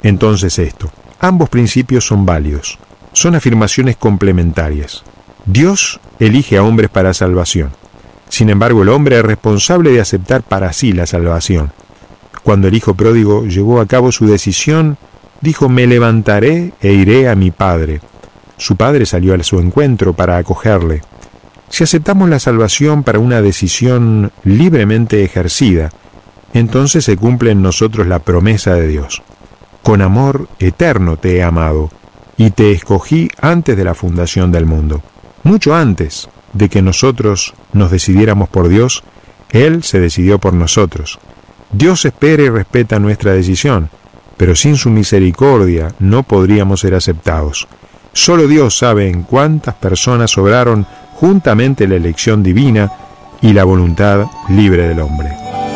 entonces esto: ambos principios son válidos, son afirmaciones complementarias. Dios elige a hombres para salvación. Sin embargo, el hombre es responsable de aceptar para sí la salvación. Cuando el hijo pródigo llevó a cabo su decisión, dijo: me levantaré e iré a mi padre. Su padre salió a su encuentro para acogerle. Si aceptamos la salvación para una decisión libremente ejercida, entonces se cumple en nosotros la promesa de Dios: con amor eterno te he amado, y te escogí antes de la fundación del mundo. Mucho antes de que nosotros nos decidiéramos por Dios, Él se decidió por nosotros. Dios espera y respeta nuestra decisión, pero sin su misericordia no podríamos ser aceptados. Solo Dios sabe en cuántas personas obraron juntamente la elección divina y la voluntad libre del hombre.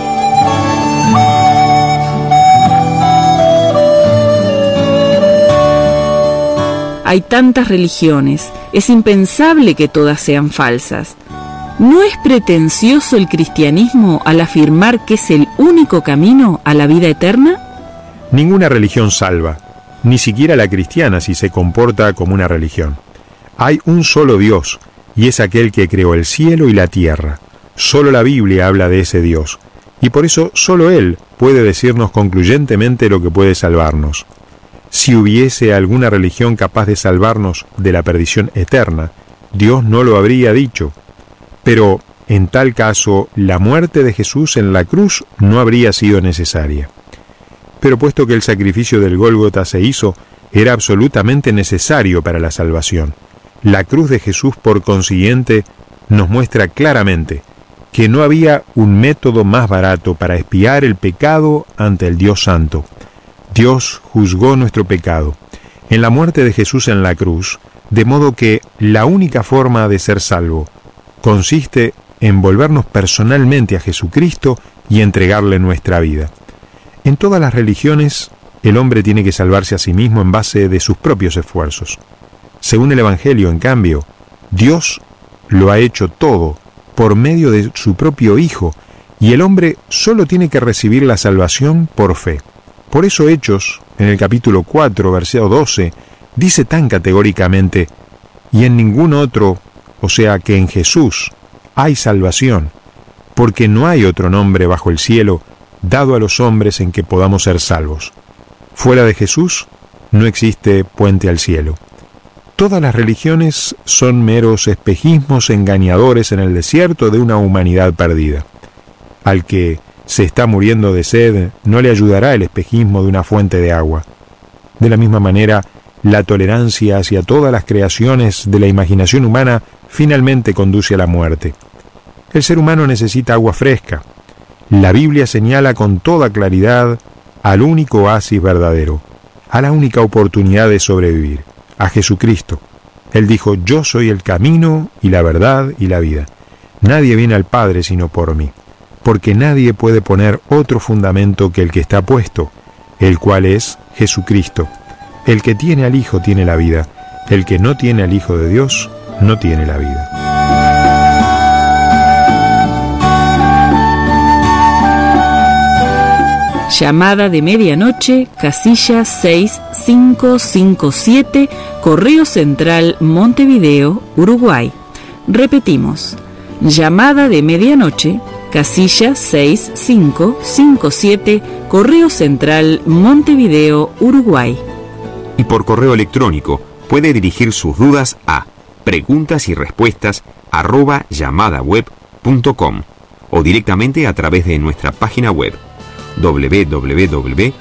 Hay tantas religiones, es impensable que todas sean falsas. ¿No es pretencioso el cristianismo al afirmar que es el único camino a la vida eterna? Ninguna religión salva, ni siquiera la cristiana si se comporta como una religión. Hay un solo Dios, y es aquel que creó el cielo y la tierra. Solo la Biblia habla de ese Dios, y por eso solo Él puede decirnos concluyentemente lo que puede salvarnos. Si hubiese alguna religión capaz de salvarnos de la perdición eterna, Dios no lo habría dicho. Pero, en tal caso, la muerte de Jesús en la cruz no habría sido necesaria. Pero puesto que el sacrificio del Gólgota se hizo, era absolutamente necesario para la salvación. La cruz de Jesús, por consiguiente, nos muestra claramente que no había un método más barato para expiar el pecado ante el Dios Santo. Dios juzgó nuestro pecado en la muerte de Jesús en la cruz, de modo que la única forma de ser salvo consiste en volvernos personalmente a Jesucristo y entregarle nuestra vida. En todas las religiones, el hombre tiene que salvarse a sí mismo en base de sus propios esfuerzos. Según el Evangelio, en cambio, Dios lo ha hecho todo por medio de su propio Hijo, y el hombre solo tiene que recibir la salvación por fe. Por eso Hechos, en el capítulo 4, versículo 12, dice tan categóricamente: y en ningún otro, o sea que en Jesús, hay salvación, porque no hay otro nombre bajo el cielo dado a los hombres en que podamos ser salvos. Fuera de Jesús no existe puente al cielo. Todas las religiones son meros espejismos engañadores en el desierto de una humanidad perdida. Al que se está muriendo de sed, no le ayudará el espejismo de una fuente de agua. De la misma manera, la tolerancia hacia todas las creaciones de la imaginación humana finalmente conduce a la muerte. El ser humano necesita agua fresca. La Biblia señala con toda claridad al único oasis verdadero, a la única oportunidad de sobrevivir, a Jesucristo. Él dijo: yo soy el camino y la verdad y la vida. Nadie viene al Padre sino por mí. Porque nadie puede poner otro fundamento que el que está puesto, el cual es Jesucristo. El que tiene al Hijo tiene la vida, el que no tiene al Hijo de Dios no tiene la vida. Llamada de medianoche, casilla 6557, Correo Central, Montevideo, Uruguay. Repetimos: llamada de medianoche, casilla 6557, Correo Central, Montevideo, Uruguay. Y por correo electrónico puede dirigir sus dudas a preguntasyrrespuestas@llamadaweb.com o directamente a través de nuestra página web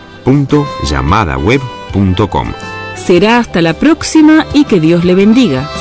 www.llamadaweb.com. Será hasta la próxima y que Dios le bendiga.